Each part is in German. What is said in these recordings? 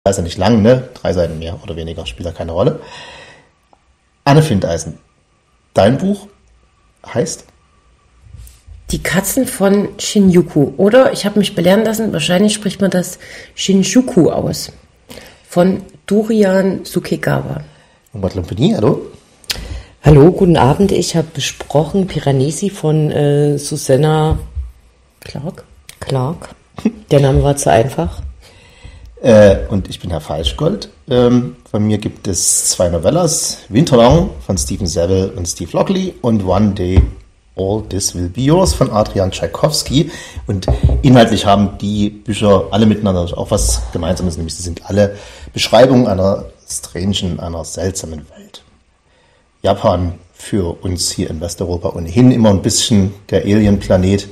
ist ja nicht lang, ne? 3 Seiten mehr oder weniger, spielt ja keine Rolle. Anne Findeisen, dein Buch heißt? Die Katzen von Shinjuku. Oder, ich habe mich belehren lassen, wahrscheinlich spricht man das Shinjuku aus. Von Durian Sukegawa. Hallo? Hallo, guten Abend. Ich habe besprochen Piranesi von Susanna Clark. Der Name war zu einfach. Und ich bin Herr Falschgold. Von mir gibt es 2 Novellas. Winterlong von Stephen Saville und Steve Lockley und One Day All This Will Be Yours von Adrian Tchaikovsky. Und inhaltlich haben die Bücher alle miteinander auch was Gemeinsames, nämlich sie sind alle Beschreibungen einer einer seltsamen Welt. Japan für uns hier in Westeuropa ohnehin immer ein bisschen der Alien-Planet.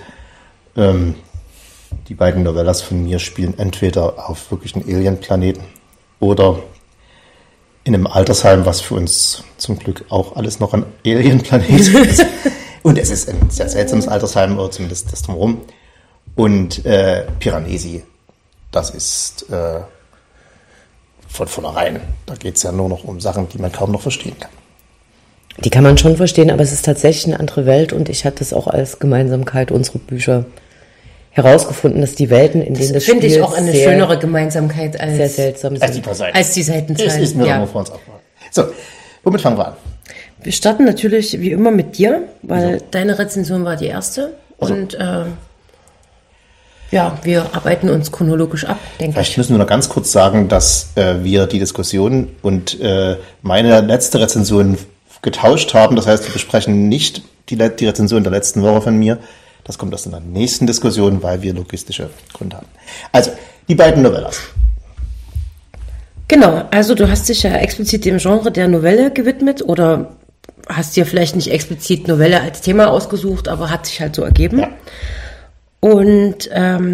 Die beiden Novellas von mir spielen entweder auf wirklichen Alien-Planeten oder in einem Altersheim, was für uns zum Glück auch alles noch ein Alien-Planet ist. Und es ist ein sehr seltsames Altersheim, oder zumindest das drumherum. Und Piranesi, das ist von vornherein. Da geht es ja nur noch um Sachen, die man kaum noch verstehen kann. Die kann man schon verstehen, aber es ist tatsächlich eine andere Welt und ich hatte es auch als Gemeinsamkeit unserer Bücher herausgefunden, dass die Welten, in denen das finde ich auch eine schönere Gemeinsamkeit als sehr seltsam sind. Als die Seitenzahlen. Es ist nur noch vor uns abgemacht. So, womit fangen wir an? Wir starten natürlich wie immer mit dir, weil deine Rezension war die erste. Und wir arbeiten uns chronologisch ab, denke ich. Vielleicht müssen wir noch ganz kurz sagen, dass wir die Diskussion und meine letzte Rezension getauscht haben. Das heißt, wir besprechen nicht die Rezension der letzten Woche von mir. Das kommt erst in der nächsten Diskussion, weil wir logistische Gründe haben. Also, die beiden Novellas. Genau, also du hast dich ja explizit dem Genre der Novelle gewidmet oder hast dir vielleicht nicht explizit Novelle als Thema ausgesucht, aber hat sich halt so ergeben. Ja. Und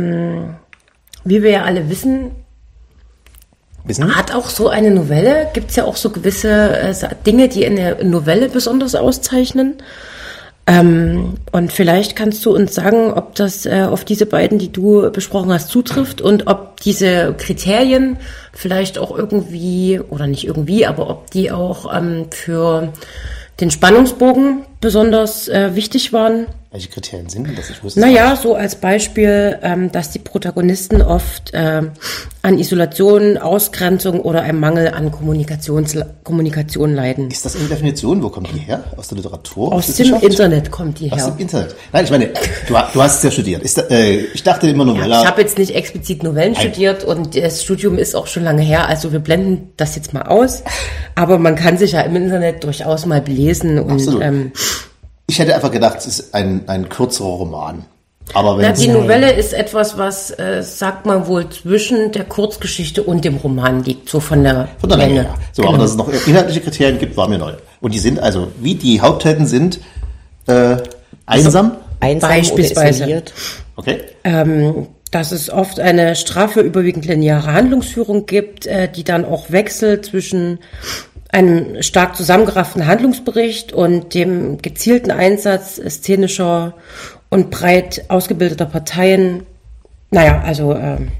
wie wir ja alle wissen, hat auch so eine Novelle, gibt es ja auch so gewisse Dinge, die eine Novelle besonders auszeichnen. Und vielleicht kannst du uns sagen, ob das auf diese beiden, die du besprochen hast, zutrifft und ob diese Kriterien vielleicht auch irgendwie, oder nicht irgendwie, aber ob die auch für den Spannungsbogen besonders wichtig waren. Welche Kriterien sind denn das? Ich wusste Naja, so als Beispiel, dass die Protagonisten oft an Isolation, Ausgrenzung oder einem Mangel an Kommunikation leiden. Ist das eine Definition? Wo kommt die her? Aus der Literatur? Aus dem Internet kommt die her. Aus dem Internet? Nein, ich meine, du hast es ja studiert. Ich dachte immer Novella. Ja, ich habe jetzt nicht explizit Novellen studiert und das Studium ist auch schon lange her. Also wir blenden das jetzt mal aus. Aber man kann sich ja im Internet durchaus mal belesen. Absolut. Ich hätte einfach gedacht, es ist ein kürzerer Roman. Aber wenn die Novelle ist etwas, was, sagt man wohl, zwischen der Kurzgeschichte und dem Roman liegt, so von der Länge. Ja. So, genau. Aber dass es noch inhaltliche Kriterien gibt, war mir neu. Und die sind also, wie die Haupthelden sind, einsam? Einsam beispielsweise. Oder isoliert. Okay. Dass es oft eine straffe, überwiegend lineare Handlungsführung gibt, die dann auch wechselt zwischen einem stark zusammengerafften Handlungsbericht und dem gezielten Einsatz szenischer und breit ausgebildeter Parteien. Naja, also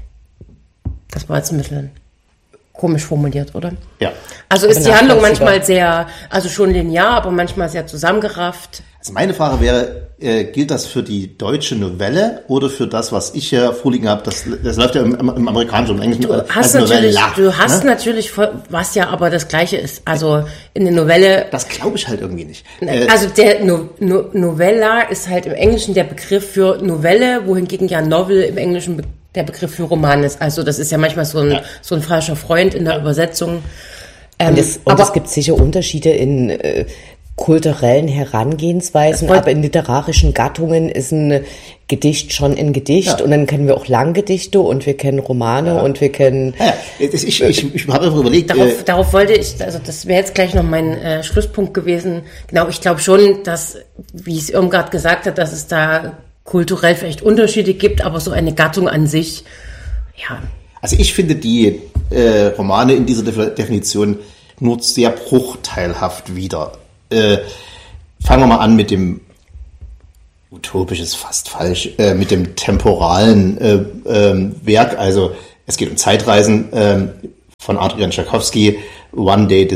das war jetzt ein bisschen komisch formuliert, oder? Ja. Also ist die Handlung manchmal sehr, also schon linear, aber manchmal sehr zusammengerafft. Also meine Frage wäre, gilt das für die deutsche Novelle oder für das, was ich hier vorliegen habe? Das läuft ja im amerikanischen und im englischen. Du hast natürlich, was ja aber das Gleiche ist. Also in der Novelle. Das glaube ich halt irgendwie nicht. Also der Novella ist halt im Englischen der Begriff für Novelle, wohingegen ja Novel im Englischen der Begriff für Roman ist. Also das ist ja manchmal so ein falscher Freund in der Übersetzung. Und es gibt sicher Unterschiede in kulturellen Herangehensweisen, aber in literarischen Gattungen ist ein Gedicht schon ein Gedicht und dann kennen wir auch Langgedichte und wir kennen Romane und wir kennen... Ich habe einfach überlegt... Darauf wollte ich, also das wäre jetzt gleich noch mein Schlusspunkt gewesen. Genau, ich glaube schon, dass, wie es Irmgard gesagt hat, dass es da kulturell vielleicht Unterschiede gibt, aber so eine Gattung an sich, ja. Also ich finde die Romane in dieser Definition nur sehr bruchteilhaft wieder. Fangen wir mal an mit dem, utopisch ist fast falsch, mit dem temporalen Werk. Also es geht um Zeitreisen. von Adrian Tchaikovsky, One Day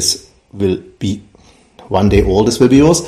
All This Will Be Yours.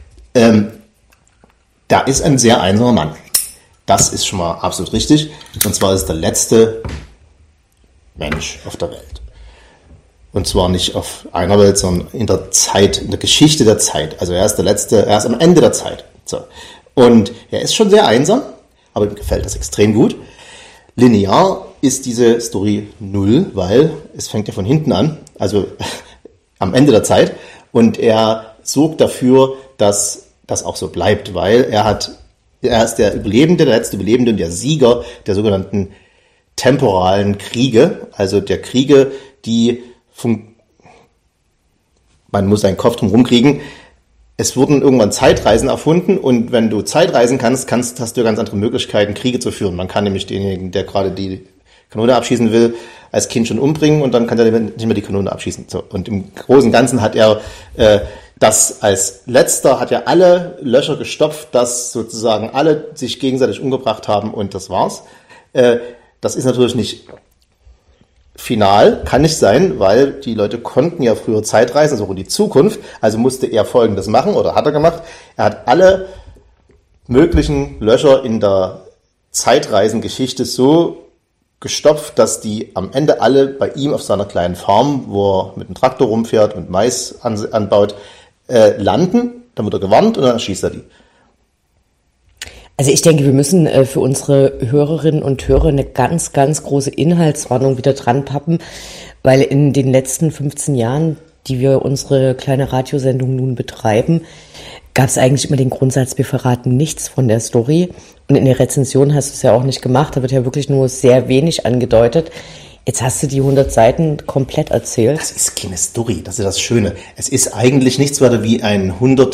Da ist ein sehr einsamer Mann. Das ist schon mal absolut richtig. Und zwar ist der letzte Mensch auf der Welt. Und zwar nicht auf einer Welt, sondern in der Zeit, in der Geschichte der Zeit. Also er ist der letzte, er ist am Ende der Zeit. So. Und er ist schon sehr einsam, aber ihm gefällt das extrem gut. Linear ist diese Story 0, weil es fängt ja von hinten an, also am Ende der Zeit. Und er sorgt dafür, dass das auch so bleibt, weil er ist der Überlebende, der letzte Überlebende und der Sieger der sogenannten temporalen Kriege, also der Kriege, die man muss einen Kopf drum rumkriegen. Es wurden irgendwann Zeitreisen erfunden und wenn du Zeitreisen hast du ganz andere Möglichkeiten, Kriege zu führen. Man kann nämlich denjenigen, der gerade die Kanone abschießen will, als Kind schon umbringen und dann kann er nicht mehr die Kanone abschießen. So. Und im Großen und Ganzen hat er das als letzter, hat er alle Löcher gestopft, dass sozusagen alle sich gegenseitig umgebracht haben und das war's. Das ist natürlich nicht final, kann nicht sein, weil die Leute konnten ja früher Zeitreisen, also in die Zukunft, also musste er Folgendes machen oder hat er gemacht. Er hat alle möglichen Löcher in der Zeitreisengeschichte so gestopft, dass die am Ende alle bei ihm auf seiner kleinen Farm, wo er mit dem Traktor rumfährt und Mais anbaut, landen. Dann wird er gewarnt und dann erschießt er die. Also ich denke, wir müssen für unsere Hörerinnen und Hörer eine ganz, ganz große Inhaltswarnung wieder dran pappen, weil in den letzten 15 Jahren, die wir unsere kleine Radiosendung nun betreiben, gab es eigentlich immer den Grundsatz, wir verraten nichts von der Story. Und in der Rezension hast du es ja auch nicht gemacht, da wird ja wirklich nur sehr wenig angedeutet. Jetzt hast du die 100 Seiten komplett erzählt. Das ist keine Story, das ist das Schöne. Es ist eigentlich nichts weiter wie ein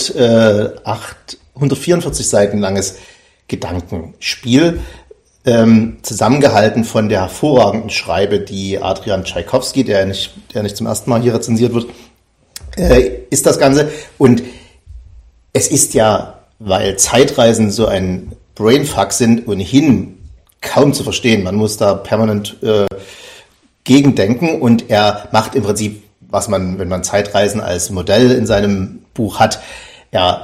144 Seiten langes Gedankenspiel, zusammengehalten von der hervorragenden Schreibe, die Adrian Tchaikovsky, der nicht zum ersten Mal hier rezensiert wird, ist das Ganze. Und es ist ja, weil Zeitreisen so ein Brainfuck sind, ohnehin kaum zu verstehen. Man muss da permanent gegendenken und er macht im Prinzip, was man, wenn man Zeitreisen als Modell in seinem Buch hat, er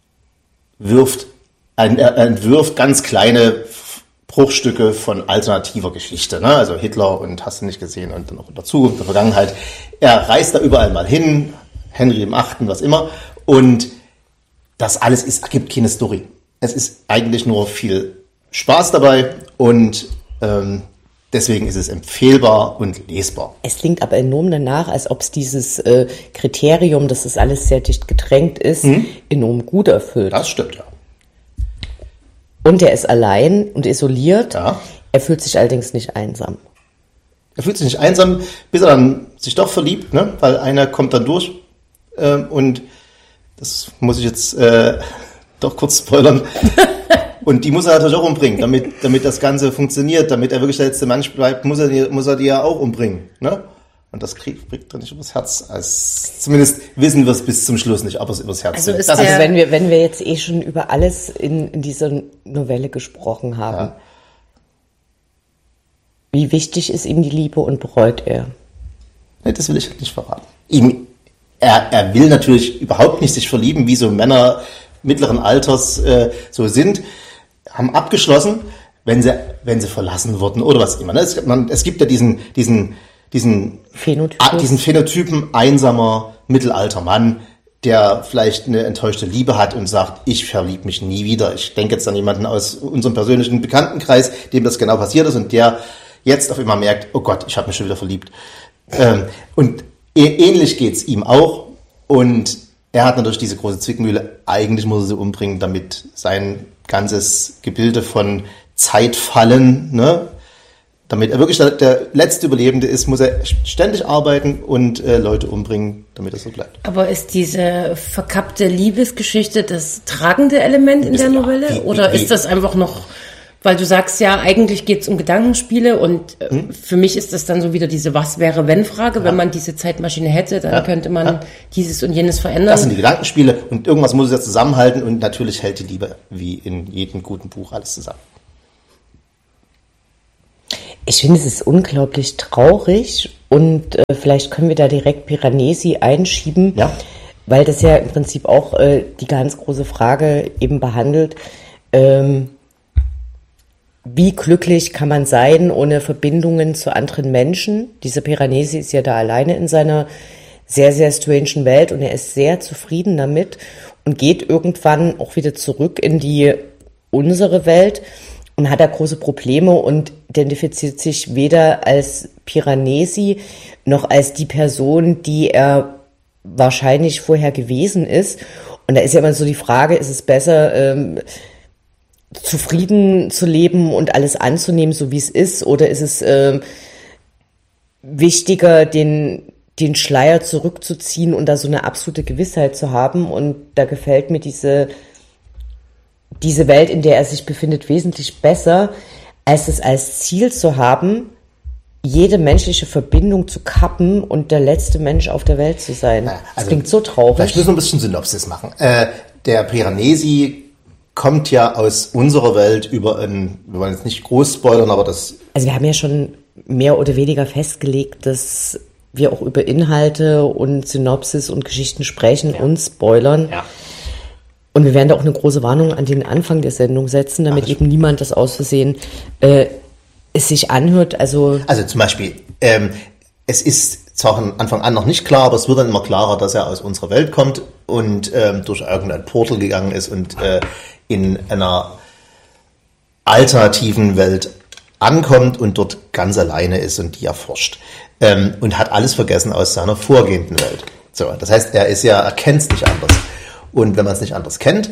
entwirft ganz kleine Bruchstücke von alternativer Geschichte, ne? Also Hitler und hast du nicht gesehen und dann auch in der Zukunft, der Vergangenheit. Er reist da überall mal hin, Henry VIII., was immer, und das alles ergibt keine Story. Es ist eigentlich nur viel Spaß dabei und deswegen ist es empfehlbar und lesbar. Es klingt aber enorm danach, als ob es dieses Kriterium, dass es alles sehr dicht gedrängt ist, enorm gut erfüllt. Das stimmt, ja. Und er ist allein und isoliert. Ja. Er fühlt sich allerdings nicht einsam. Er fühlt sich nicht einsam, bis er dann sich doch verliebt, ne? Weil einer kommt dann durch und das muss ich jetzt doch kurz spoilern. Und die muss er natürlich auch umbringen, damit das Ganze funktioniert, damit er wirklich der letzte Mensch bleibt, muss er die ja auch umbringen, ne? Und das bringt er nicht übers Herz. Zumindest wissen wir es bis zum Schluss nicht, ob es übers Herz bringt. Also wenn wir jetzt schon über alles in dieser Novelle gesprochen haben, ja. Wie wichtig ist ihm die Liebe und bereut er? Nee, das will ich nicht verraten. Er will natürlich überhaupt nicht sich verlieben, wie so Männer mittleren Alters so sind, haben abgeschlossen, wenn sie verlassen wurden oder was immer. Es gibt ja diesen Phänotypen einsamer, mittelalter Mann, der vielleicht eine enttäuschte Liebe hat und sagt, ich verliebe mich nie wieder. Ich denke jetzt an jemanden aus unserem persönlichen Bekanntenkreis, dem das genau passiert ist und der jetzt auf einmal merkt, oh Gott, ich habe mich schon wieder verliebt. Und ähnlich geht's ihm auch und er hat natürlich diese große Zwickmühle, eigentlich muss er sie umbringen, damit sein ganzes Gebilde von Zeitfallen, ne, damit er wirklich der letzte Überlebende ist, muss er ständig arbeiten und Leute umbringen, damit es so bleibt. Aber ist diese verkappte Liebesgeschichte das tragende Element in der Novelle? Oder ist das einfach noch, weil du sagst ja, eigentlich geht es um Gedankenspiele und für mich ist das dann so wieder diese Was-wäre-wenn-Frage. Ja. Wenn man diese Zeitmaschine hätte, dann könnte man dieses und jenes verändern. Das sind die Gedankenspiele und irgendwas muss es ja zusammenhalten und natürlich hält die Liebe wie in jedem guten Buch alles zusammen. Ich finde, es ist unglaublich traurig Und vielleicht können wir da direkt Piranesi einschieben, Ja. weil das ja im Prinzip auch die ganz große Frage eben behandelt. Wie glücklich kann man sein ohne Verbindungen zu anderen Menschen? Dieser Piranesi ist ja da alleine in seiner sehr, sehr strangen Welt und er ist sehr zufrieden damit und geht irgendwann auch wieder zurück in unsere Welt und hat da große Probleme und identifiziert sich weder als Piranesi noch als die Person, die er wahrscheinlich vorher gewesen ist. Und da ist ja immer so die Frage, ist es besser, zufrieden zu leben und alles anzunehmen, so wie es ist, oder ist es wichtiger, den Schleier zurückzuziehen und da so eine absolute Gewissheit zu haben? Und da gefällt mir diese Welt, in der er sich befindet, wesentlich besser, als es als Ziel zu haben, jede menschliche Verbindung zu kappen und der letzte Mensch auf der Welt zu sein. Das klingt so traurig. Vielleicht müssen wir ein bisschen Synopsis machen. Der Piranesi kommt ja aus unserer Welt über wir wollen jetzt nicht groß spoilern, aber das... Also wir haben ja schon mehr oder weniger festgelegt, dass wir auch über Inhalte und Synopsis und Geschichten sprechen und spoilern. Ja. Und wir werden da auch eine große Warnung an den Anfang der Sendung setzen, damit eben niemand das aus Versehen es sich anhört. Also zum Beispiel, es ist zwar von Anfang an noch nicht klar, aber es wird dann immer klarer, dass er aus unserer Welt kommt und durch irgendein Portal gegangen ist und in einer alternativen Welt ankommt und dort ganz alleine ist und die erforscht. Und hat alles vergessen aus seiner vorgehenden Welt. So, das heißt, er kennt es nicht anders. Und wenn man es nicht anders kennt,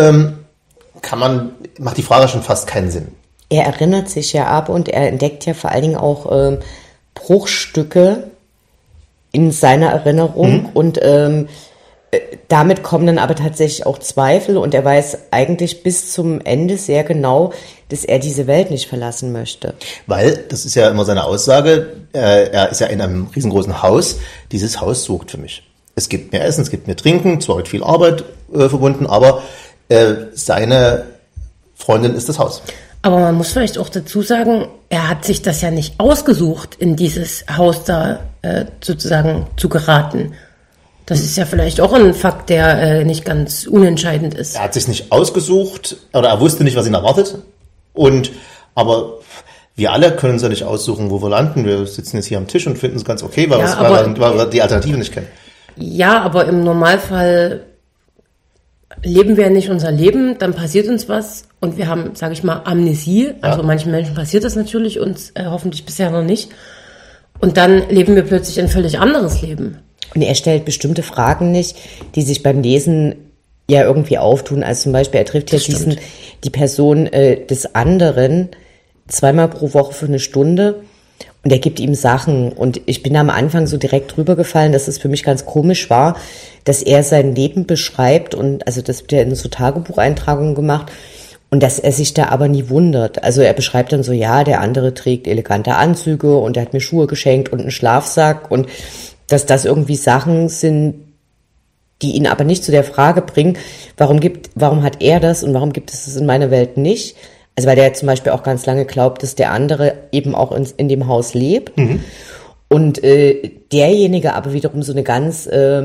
macht die Frage schon fast keinen Sinn. Er erinnert sich ja ab und er entdeckt ja vor allen Dingen auch Bruchstücke in seiner Erinnerung und damit kommen dann aber tatsächlich auch Zweifel und er weiß eigentlich bis zum Ende sehr genau, dass er diese Welt nicht verlassen möchte. Weil, das ist ja immer seine Aussage, er ist ja in einem riesengroßen Haus, dieses Haus sucht für mich. Es gibt mir Essen, es gibt mir Trinken, zwar mit viel Arbeit verbunden, aber seine Freundin ist das Haus. Aber man muss vielleicht auch dazu sagen, er hat sich das ja nicht ausgesucht, in dieses Haus da sozusagen zu geraten. Das ist ja vielleicht auch ein Fakt, der nicht ganz unentscheidend ist. Er hat sich nicht ausgesucht oder er wusste nicht, was ihn erwartet. Aber wir alle können uns ja nicht aussuchen, wo wir landen. Wir sitzen jetzt hier am Tisch und finden es ganz okay, weil wir die Alternative nicht kennen. Ja, aber im Normalfall leben wir ja nicht unser Leben, dann passiert uns was und wir haben, sage ich mal, Amnesie. Also manchen Menschen passiert das natürlich, uns hoffentlich bisher noch nicht. Und dann leben wir plötzlich ein völlig anderes Leben. Und er stellt bestimmte Fragen nicht, die sich beim Lesen ja irgendwie auftun. Also zum Beispiel, er trifft ja die Person des anderen 2-mal pro Woche für eine Stunde und er gibt ihm Sachen. Und ich bin am Anfang so direkt drüber gefallen, dass es für mich ganz komisch war, dass er sein Leben beschreibt und also das wird ja in so Tagebucheintragungen gemacht und dass er sich da aber nie wundert. Also er beschreibt dann so, ja, der andere trägt elegante Anzüge und er hat mir Schuhe geschenkt und einen Schlafsack und dass das irgendwie Sachen sind, die ihn aber nicht zu der Frage bringen, warum hat er das und warum gibt es das in meiner Welt nicht? Also weil der zum Beispiel auch ganz lange glaubt, dass der andere eben auch in dem Haus lebt. Mhm. Und derjenige aber wiederum so eine ganz,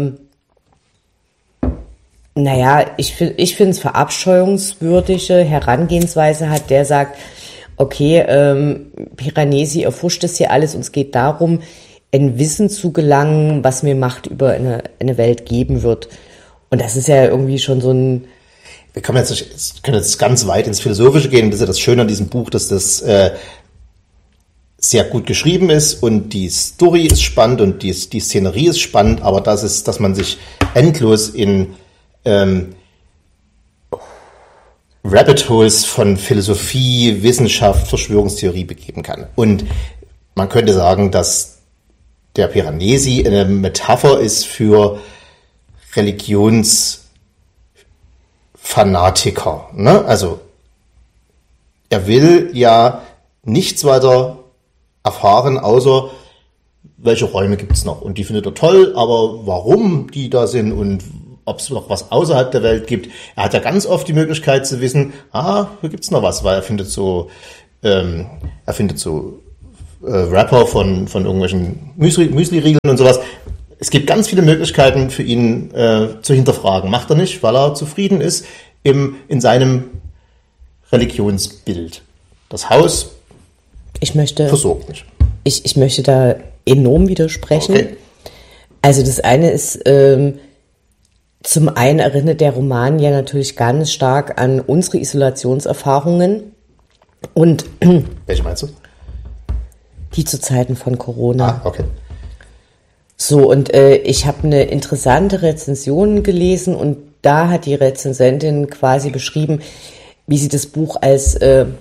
ich finde es verabscheuungswürdige Herangehensweise hat, der sagt, okay, Piranesi erforscht das hier alles und es geht darum, ein Wissen zu gelangen, was mir Macht über eine Welt geben wird. Und das ist ja irgendwie schon so ein... Wir können jetzt ganz weit ins Philosophische gehen. Das ist ja das Schöne an diesem Buch, dass das sehr gut geschrieben ist und die Story ist spannend und die Szenerie ist spannend, aber dass man sich endlos in Rabbit Holes von Philosophie, Wissenschaft, Verschwörungstheorie begeben kann. Und man könnte sagen, dass der Piranesi eine Metapher ist für Religionsfanatiker. Ne? Also er will ja nichts weiter erfahren, außer welche Räume gibt es noch. Und die findet er toll, aber warum die da sind und ob es noch was außerhalb der Welt gibt. Er hat ja ganz oft die Möglichkeit zu wissen, hier gibt es noch was, weil er findet so Wrapper von irgendwelchen Müsli-Riegeln und sowas. Es gibt ganz viele Möglichkeiten für ihn zu hinterfragen. Macht er nicht, weil er zufrieden ist in seinem Religionsbild. Das Haus versorgt nicht. Ich möchte da enorm widersprechen. Okay. Also das eine ist, zum einen erinnert der Roman ja natürlich ganz stark an unsere Isolationserfahrungen. Und welche meinst du? Die zu Zeiten von Corona. Okay. So, und ich habe eine interessante Rezension gelesen und da hat die Rezensentin quasi beschrieben, wie sie das Buch als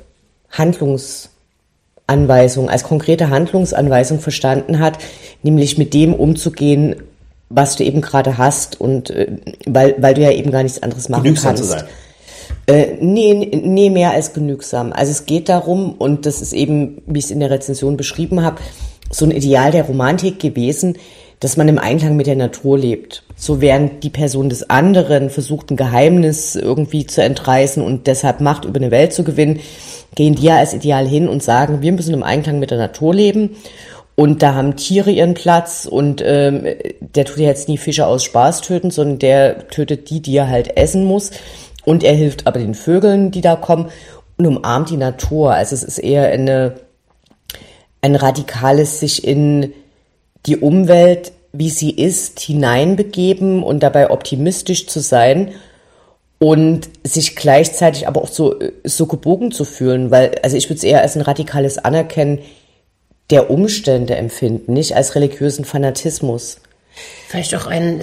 Handlungsanweisung, als konkrete Handlungsanweisung verstanden hat, nämlich mit dem umzugehen, was du eben gerade hast und weil du ja eben gar nichts anderes machen genügsam kannst. Zu sein. Nee, mehr als genügsam. Also es geht darum, und das ist eben, wie ich es in der Rezension beschrieben habe, so ein Ideal der Romantik gewesen, dass man im Einklang mit der Natur lebt. So während die Person des anderen versucht, ein Geheimnis irgendwie zu entreißen und deshalb Macht über eine Welt zu gewinnen, gehen die ja als Ideal hin und sagen, wir müssen im Einklang mit der Natur leben und da haben Tiere ihren Platz und der tut ja jetzt nie Fische aus Spaß töten, sondern der tötet die er halt essen muss und er hilft aber den Vögeln, die da kommen und umarmt die Natur. Also es ist eher ein radikales sich in die Umwelt, wie sie ist, hineinbegeben und dabei optimistisch zu sein und sich gleichzeitig aber auch so gebogen zu fühlen, weil, also ich würde es eher als ein radikales Anerkennen der Umstände empfinden, nicht als religiösen Fanatismus. Vielleicht auch ein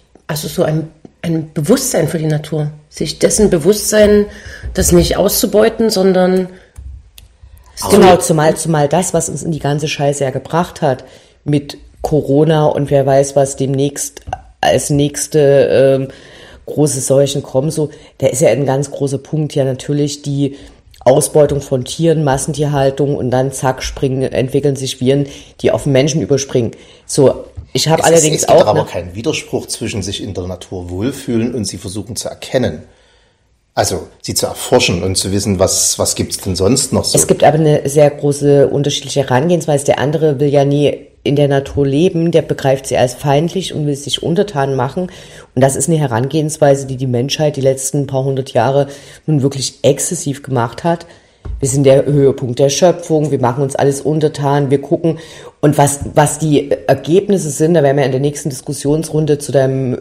Bewusstsein für die Natur, sich dessen Bewusstsein, das nicht auszubeuten, sondern genau, zumal das, was uns in die ganze Scheiße ja gebracht hat, mit Corona und wer weiß, was demnächst als nächste große Seuchen kommen, so, da ist ja ein ganz großer Punkt ja natürlich die Ausbeutung von Tieren, Massentierhaltung und dann zack, entwickeln sich Viren, die auf den Menschen überspringen. So, ich habe allerdings es gibt aber keinen Widerspruch zwischen sich in der Natur wohlfühlen und sie versuchen zu erkennen. Also sie zu erforschen und zu wissen, was gibt's denn sonst noch so. Es gibt aber eine sehr große unterschiedliche Herangehensweise. Der andere will ja nie in der Natur leben, der begreift sie als feindlich und will sich untertan machen. Und das ist eine Herangehensweise, die Menschheit die letzten paar hundert Jahre nun wirklich exzessiv gemacht hat. Wir sind der Höhepunkt der Schöpfung, wir machen uns alles untertan, wir gucken. Und was die Ergebnisse sind, da werden wir in der nächsten Diskussionsrunde zu deinem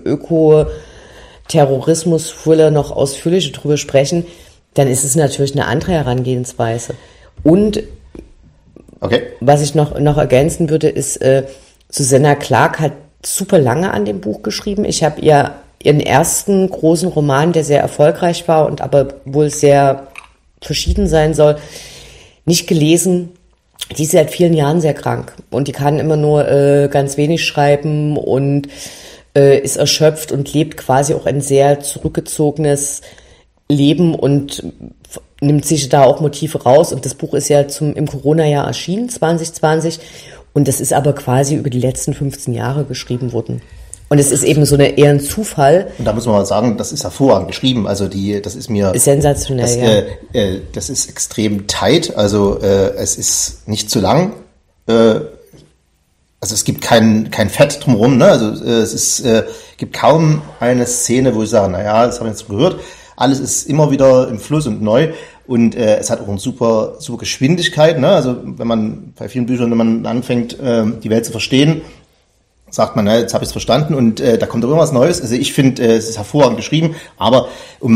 Öko-Terrorismus-Thriller noch ausführlicher drüber sprechen, dann ist es natürlich eine andere Herangehensweise. Und okay. Was ich noch ergänzen würde, ist, Susanna Clarke hat super lange an dem Buch geschrieben. Ich habe ihren ersten großen Roman, der sehr erfolgreich war und aber wohl sehr verschieden sein soll, nicht gelesen. Die ist seit vielen Jahren sehr krank und die kann immer nur ganz wenig schreiben und ist erschöpft und lebt quasi auch ein sehr zurückgezogenes Leben und nimmt sich da auch Motive raus. Und das Buch ist ja im Corona-Jahr erschienen, 2020. Und das ist aber quasi über die letzten 15 Jahre geschrieben worden. Und es ist eben eher ein Zufall. Und da muss man mal sagen, das ist hervorragend geschrieben. Also das ist mir... sensationell, das ist extrem tight. Also es ist nicht zu lang. Also es gibt kein Fett drumherum. Ne? Also es gibt kaum eine Szene, wo ich sage, naja, das habe ich jetzt gehört. Alles ist immer wieder im Fluss und neu. Und es hat auch eine super Geschwindigkeit. Ne? Also wenn man bei vielen Büchern, wenn man anfängt, die Welt zu verstehen, sagt man, jetzt habe ich es verstanden und da kommt immer was Neues. Also ich finde, es ist hervorragend geschrieben, aber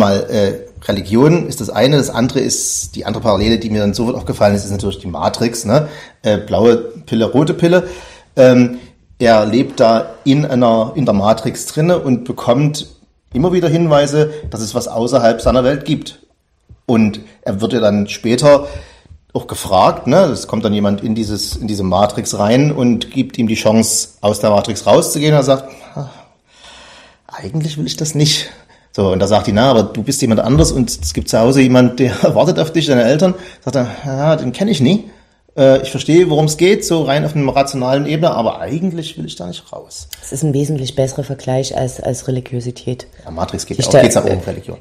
Religion ist das eine, das andere ist, die andere Parallele, die mir dann sofort aufgefallen ist natürlich die Matrix, ne? Blaue Pille, rote Pille. Er lebt da in der Matrix drinne und bekommt immer wieder Hinweise, dass es was außerhalb seiner Welt gibt. Und er wird ja dann später auch gefragt, ne? Es kommt dann jemand in diese Matrix rein und gibt ihm die Chance, aus der Matrix rauszugehen. Und er sagt, eigentlich will ich das nicht. So, und da sagt die, aber du bist jemand anders und es gibt zu Hause jemand, der wartet auf dich, deine Eltern. Sagt er, den kenne ich nie. Ich verstehe, worum es geht, so rein auf einer rationalen Ebene, aber eigentlich will ich da nicht raus. Es ist ein wesentlich besserer Vergleich als Religiosität. Ja, Matrix geht's aber um Religion.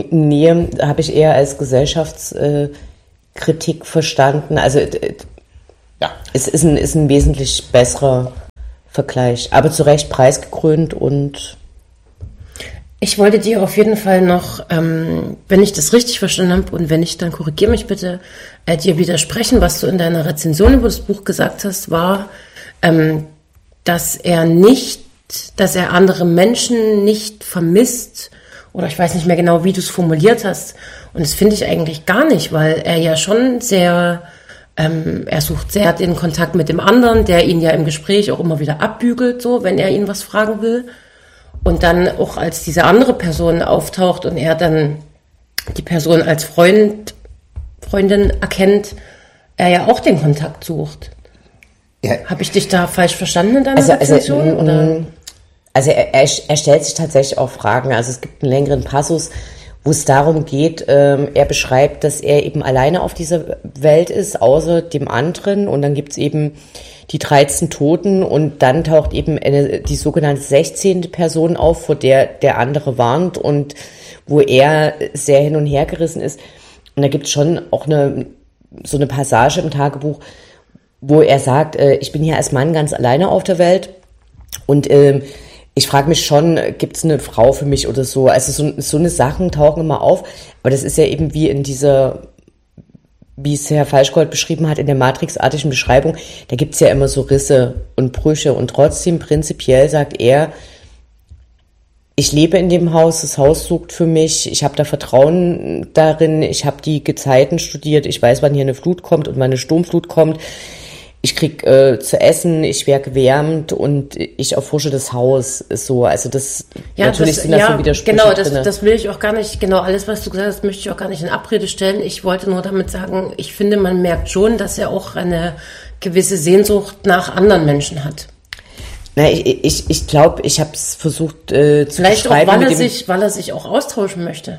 Nee, habe ich eher als Gesellschaftskritik verstanden. Also Ja. Es ist ein wesentlich besserer Vergleich, aber zu Recht preisgekrönt und... Ich wollte dir auf jeden Fall noch, wenn ich das richtig verstanden habe und wenn nicht, dann korrigiere mich bitte, dir widersprechen. Was du in deiner Rezension über das Buch gesagt hast, war, dass er andere Menschen nicht vermisst, oder ich weiß nicht mehr genau, wie du es formuliert hast. Und das finde ich eigentlich gar nicht, weil er ja schon sehr, er sucht sehr den Kontakt mit dem anderen, der ihn ja im Gespräch auch immer wieder abbügelt, so, wenn er ihn was fragen will. Und dann auch als diese andere Person auftaucht und er dann die Person als Freundin erkennt, er ja auch den Kontakt sucht. Ja. Habe ich dich da falsch verstanden in deiner Rezension? Also er stellt sich tatsächlich auch Fragen. Also es gibt einen längeren Passus, wo es darum geht, er beschreibt, dass er eben alleine auf dieser Welt ist, außer dem anderen. Und dann gibt es eben die 13 Toten und dann taucht eben die sogenannte 16. Person auf, vor der andere warnt und wo er sehr hin und her gerissen ist. Und da gibt es schon auch so eine Passage im Tagebuch, wo er sagt, ich bin hier als Mann ganz alleine auf der Welt und ich frage mich schon, gibt es eine Frau für mich oder so? Also so eine Sachen tauchen immer auf, aber das ist ja eben wie in dieser, wie es Herr Falschgold beschrieben hat, in der matrixartigen Beschreibung, da gibt's ja immer so Risse und Brüche und trotzdem prinzipiell sagt er, ich lebe in dem Haus, das Haus sucht für mich, ich habe da Vertrauen darin, ich habe die Gezeiten studiert, ich weiß, wann hier eine Flut kommt und wann eine Sturmflut kommt, ich krieg zu essen, ich werde gewärmt und ich erforsche das Haus, so, also das, ja, natürlich sind da so Widersprüche genau, drin. Das will ich auch gar nicht, genau, alles, was du gesagt hast, möchte ich auch gar nicht in Abrede stellen. Ich wollte nur damit sagen, ich finde, man merkt schon, dass er auch eine gewisse Sehnsucht nach anderen Menschen hat. Na, ich glaube, ich habe es versucht zu vielleicht beschreiben. Auch, weil er sich auch austauschen möchte.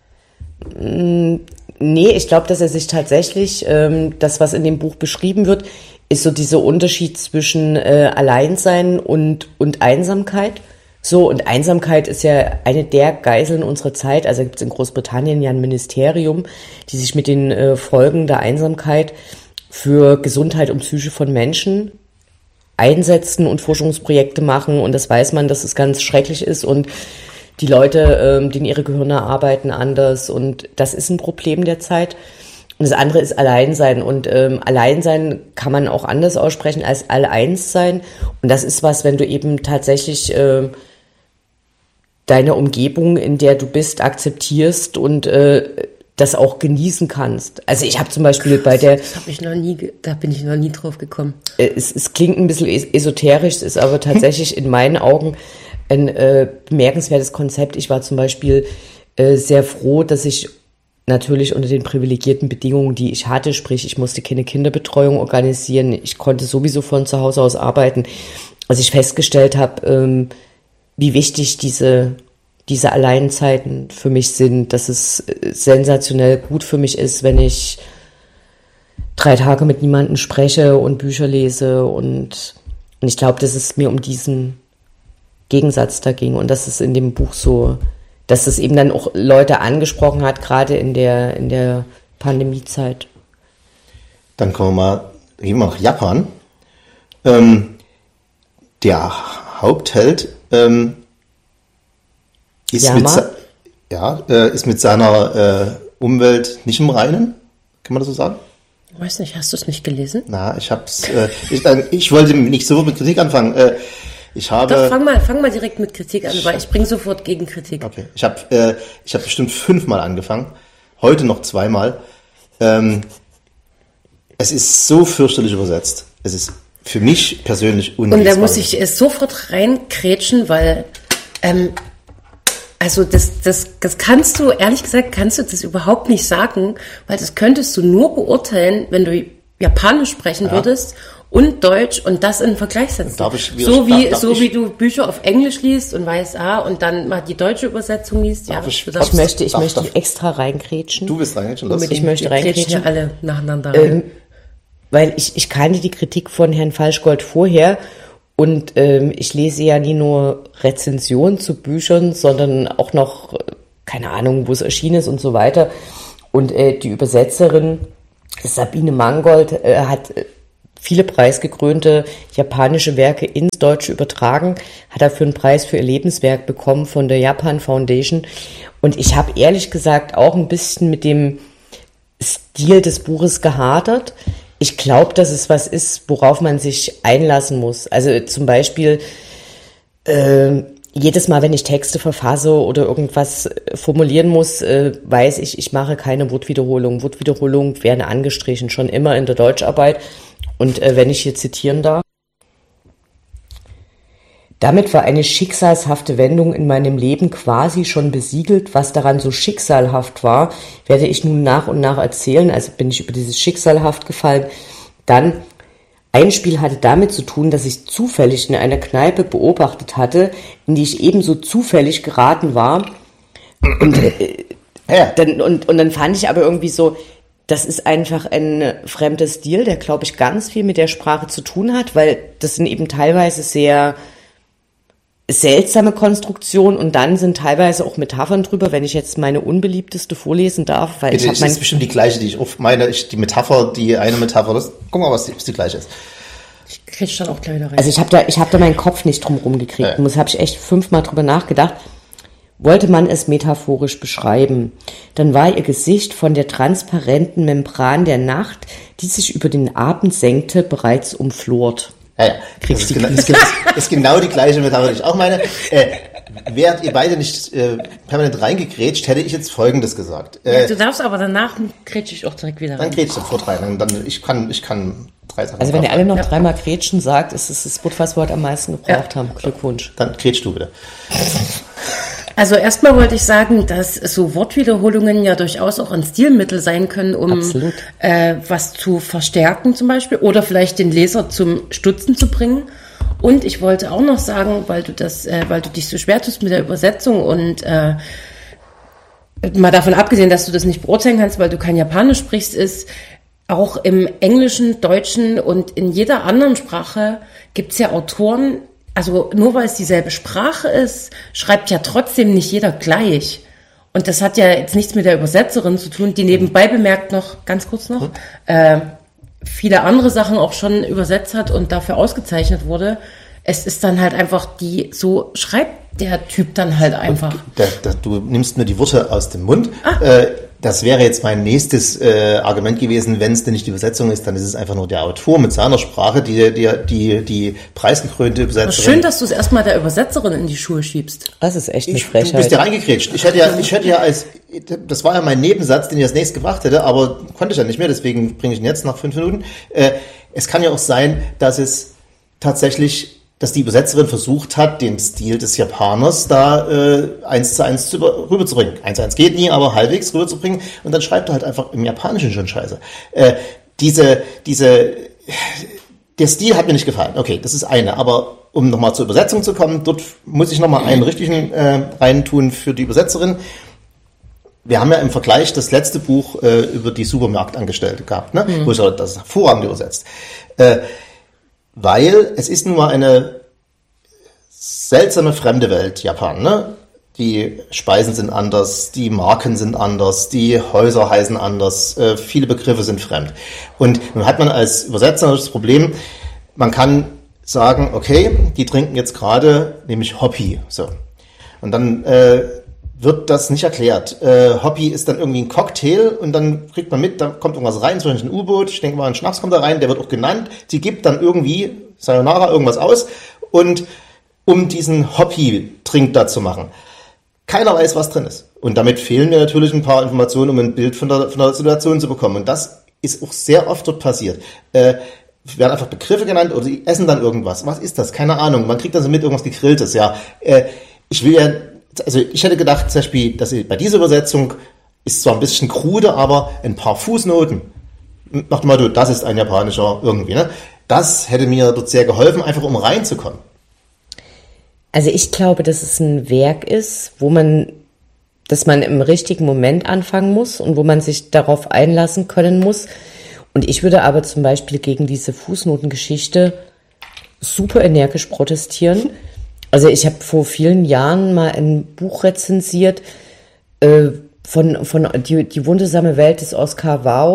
Nee, ich glaube, dass er sich tatsächlich, das, was in dem Buch beschrieben wird, ist so dieser Unterschied zwischen Alleinsein und Einsamkeit. So, und Einsamkeit ist ja eine der Geiseln unserer Zeit. Also gibt es in Großbritannien ja ein Ministerium, die sich mit den Folgen der Einsamkeit für Gesundheit und Psyche von Menschen einsetzen und Forschungsprojekte machen. Und das weiß man, dass es ganz schrecklich ist. Und die Leute, denen ihre Gehirne arbeiten anders. Und das ist ein Problem der Zeit. Und das andere ist Alleinsein. Und Alleinsein kann man auch anders aussprechen als All-Eins-Sein. Und das ist was, wenn du eben tatsächlich deine Umgebung, in der du bist, akzeptierst und das auch genießen kannst. Also ich habe zum Beispiel bei der... Da bin ich noch nie drauf gekommen. Es klingt ein bisschen esoterisch, ist aber tatsächlich in meinen Augen ein bemerkenswertes Konzept. Ich war zum Beispiel sehr froh, dass ich natürlich unter den privilegierten Bedingungen, die ich hatte, sprich ich musste keine Kinderbetreuung organisieren, ich konnte sowieso von zu Hause aus arbeiten, als ich festgestellt habe, wie wichtig diese Alleinzeiten für mich sind, dass es sensationell gut für mich ist, wenn ich 3 Tage mit niemandem spreche und Bücher lese und ich glaube, dass es mir um diesen Gegensatz da ging und dass es in dem Buch so, dass es eben dann auch Leute angesprochen hat, gerade in der Pandemiezeit. Dann gehen wir nach Japan. Der Hauptheld ist mit seiner Umwelt nicht im Reinen. Kann man das so sagen? Ich weiß nicht, hast du es nicht gelesen? Na, ich hab's. Ich wollte nicht so mit Kritik anfangen. Doch, fang mal direkt mit Kritik an, weil ich bringe sofort Gegenkritik. Okay, ich hab bestimmt 5-mal angefangen. Heute noch 2-mal. Es ist so fürchterlich übersetzt. Es ist für mich persönlich unlesbar. Und da muss ich sofort reinkrätschen, weil also das kannst du, ehrlich gesagt, kannst du das überhaupt nicht sagen, weil das könntest du nur beurteilen, wenn du Japanisch sprechen würdest und Deutsch und das in Vergleich setzen. So wie du Bücher auf Englisch liest und weißt, und dann mal die deutsche Übersetzung liest. Ich möchte extra reinkrätschen. Du bist reinkrätschen. Ich möchte reinkrätschen. Alle nacheinander rein. Weil ich kannte die Kritik von Herrn Falschgold vorher und ich lese ja nie nur Rezensionen zu Büchern, sondern auch noch, keine Ahnung, wo es erschienen ist und so weiter. Und die Übersetzerin Sabine Mangold hat viele preisgekrönte japanische Werke ins Deutsche übertragen, hat dafür einen Preis für ihr Lebenswerk bekommen von der Japan Foundation. Und ich habe ehrlich gesagt auch ein bisschen mit dem Stil des Buches gehadert. Ich glaube, dass es was ist, worauf man sich einlassen muss. Also zum Beispiel jedes Mal, wenn ich Texte verfasse oder irgendwas formulieren muss, weiß ich mache keine Wortwiederholung. Wortwiederholungen werden angestrichen, schon immer in der Deutscharbeit. Und wenn ich hier zitieren darf: Damit war eine schicksalshafte Wendung in meinem Leben quasi schon besiegelt. Was daran so schicksalhaft war, werde ich nun nach und nach erzählen. Also bin ich über dieses schicksalhaft gefallen. Dann, ein Spiel hatte damit zu tun, dass ich zufällig in einer Kneipe beobachtet hatte, in die ich ebenso zufällig geraten war. Und dann fand ich aber irgendwie so, das ist einfach ein fremder Stil, der, glaube ich, ganz viel mit der Sprache zu tun hat, weil das sind eben teilweise sehr seltsame Konstruktionen und dann sind teilweise auch Metaphern drüber, wenn ich jetzt meine unbeliebteste vorlesen darf. Weil bitte, das ist bestimmt die gleiche, die ich auf meine, die Metapher, die eine Metapher, guck mal, was die gleiche ist. Ich krieg dann auch gleich da rein. Also ich hab da meinen Kopf nicht drum rumgekriegt. Das habe ich echt 5-mal drüber nachgedacht. Wollte man es metaphorisch beschreiben, dann war ihr Gesicht von der transparenten Membran der Nacht, die sich über den Abend senkte, bereits umflort. Ja. Das ist genau die gleiche Metapher, die ich auch meine. Wärt ihr beide nicht permanent reingekrätscht, hätte ich jetzt Folgendes gesagt. Ja, du darfst aber danach grätsch ich auch direkt wieder rein. Dann grätsch sofort rein. Ich kann 3 Sachen. Also wenn ihr alle noch 3-mal grätschen sagt, ist es das Wort, was wir heute am meisten gebraucht haben. Glückwunsch. Dann grätsch du bitte. Also erstmal wollte ich sagen, dass so Wortwiederholungen ja durchaus auch ein Stilmittel sein können, um was zu verstärken zum Beispiel oder vielleicht den Leser zum Stutzen zu bringen. Und ich wollte auch noch sagen, weil du dich so schwer tust mit der Übersetzung und mal davon abgesehen, dass du das nicht beurteilen kannst, weil du kein Japanisch sprichst, ist auch im Englischen, Deutschen und in jeder anderen Sprache gibt es ja Autoren. Also nur weil es dieselbe Sprache ist, schreibt ja trotzdem nicht jeder gleich. Und das hat ja jetzt nichts mit der Übersetzerin zu tun, die nebenbei bemerkt noch, ganz kurz noch, viele andere Sachen auch schon übersetzt hat und dafür ausgezeichnet wurde. Es ist dann halt einfach so schreibt der Typ dann halt einfach. Du nimmst mir die Worte aus dem Mund. Das wäre jetzt mein nächstes Argument gewesen, wenn es denn nicht die Übersetzung ist, dann ist es einfach nur der Autor mit seiner Sprache, die preisgekrönte Übersetzerin. Schön, dass du es erstmal der Übersetzerin in die Schuhe schiebst. Das ist echt eine Frechheit. Du bist ja reingekrätscht. Ich hätte ja das war ja mein Nebensatz, den ich als nächstes gebracht hätte, aber konnte ich ja nicht mehr, deswegen bringe ich ihn jetzt nach 5 Minuten. Es kann ja auch sein, dass die Übersetzerin versucht hat, den Stil des Japaners da 1:1 rüberzubringen. 1:1 geht nie, aber halbwegs rüberzubringen. Und dann schreibt er halt einfach im Japanischen schon Scheiße. Der Stil hat mir nicht gefallen. Okay, das ist eine. Aber um nochmal zur Übersetzung zu kommen, dort muss ich nochmal einen richtigen reintun für die Übersetzerin. Wir haben ja im Vergleich das letzte Buch über die Supermarktangestellte gehabt, ne? Wo ich das hervorragend übersetzt. Weil es ist nun mal eine seltsame fremde Welt, Japan, ne? Die Speisen sind anders, die Marken sind anders, die Häuser heißen anders, viele Begriffe sind fremd. Und nun hat man als Übersetzer das Problem, man kann sagen, okay, die trinken jetzt gerade, nämlich Hoppy, so. Und dann wird das nicht erklärt. Hoppy ist dann irgendwie ein Cocktail und dann kriegt man mit, da kommt irgendwas rein, zum Beispiel ein U-Boot, ich denke mal, ein Schnaps kommt da rein, der wird auch genannt. Sie gibt dann irgendwie, Sayonara, irgendwas aus und um diesen Hoppy-Trink da zu machen. Keiner weiß, was drin ist. Und damit fehlen mir natürlich ein paar Informationen, um ein Bild von der Situation zu bekommen. Und das ist auch sehr oft dort passiert. Werden einfach Begriffe genannt oder sie essen dann irgendwas. Was ist das? Keine Ahnung. Man kriegt dann so mit irgendwas Gegrilltes, ja. Ich hätte gedacht, zum Beispiel, dass bei dieser Übersetzung ist zwar ein bisschen krude, aber ein paar Fußnoten, nach dem Motto, das ist ein japanischer irgendwie, ne? Das hätte mir dort sehr geholfen, einfach um reinzukommen. Also ich glaube, dass es ein Werk ist, dass man im richtigen Moment anfangen muss und wo man sich darauf einlassen können muss. Und ich würde aber zum Beispiel gegen diese Fußnotengeschichte super energisch protestieren. Also ich habe vor vielen Jahren mal ein Buch rezensiert von die wundersame Welt des Oscar Wao.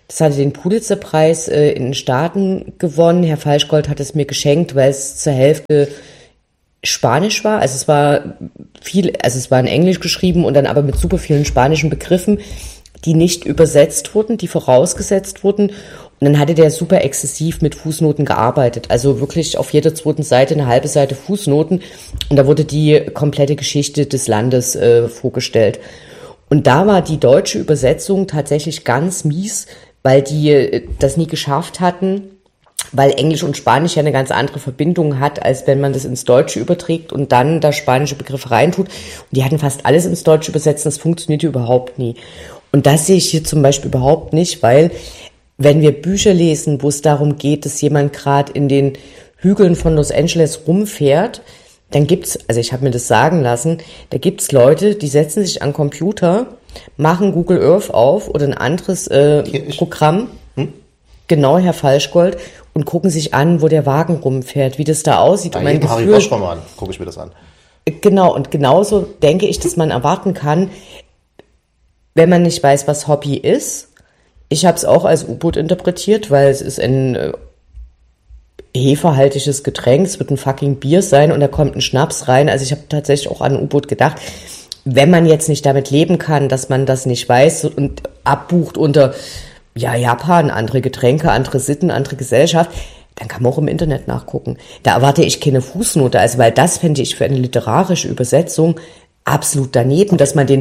Das hatte den Pulitzer-Preis in den Staaten gewonnen. Herr Falschgold hat es mir geschenkt, weil es zur Hälfte Spanisch war. Also es war in Englisch geschrieben und dann aber mit super vielen spanischen Begriffen, die nicht übersetzt wurden, die vorausgesetzt wurden. Und dann hatte der super exzessiv mit Fußnoten gearbeitet. Also wirklich auf jeder zweiten Seite eine halbe Seite Fußnoten. Und da wurde die komplette Geschichte des Landes vorgestellt. Und da war die deutsche Übersetzung tatsächlich ganz mies, weil die das nie geschafft hatten, weil Englisch und Spanisch ja eine ganz andere Verbindung hat, als wenn man das ins Deutsche überträgt und dann da spanische Begriffe reintut. Und die hatten fast alles ins Deutsche übersetzt, das funktionierte überhaupt nie. Und das sehe ich hier zum Beispiel überhaupt nicht, weil wenn wir Bücher lesen, wo es darum geht, dass jemand gerade in den Hügeln von Los Angeles rumfährt, dann gibt's, also ich habe mir das sagen lassen, da gibt's Leute, die setzen sich an den Computer, machen Google Earth auf oder ein anderes Programm, genau, Herr Falschgold, und gucken sich an, wo der Wagen rumfährt, wie das da aussieht. Bei jedem Harry Bosch-Roman gucke ich mir das an. Genau, und genauso denke ich, dass man erwarten kann, wenn man nicht weiß, was Hobby ist. Ich habe es auch als U-Boot interpretiet, weil es ist ein heferhaltiges Getränk, es wird ein fucking Bier sein und da kommt ein Schnaps rein. Also ich habe tatsächlich auch an ein U-Boot gedacht. Wenn man jetzt nicht damit leben kann, dass man das nicht weiß und abbucht unter Japan, andere Getränke, andere Sitten, andere Gesellschaft, dann kann man auch im Internet nachgucken. Da erwarte ich keine Fußnote, also weil das fände ich für eine literarische Übersetzung absolut daneben, dass man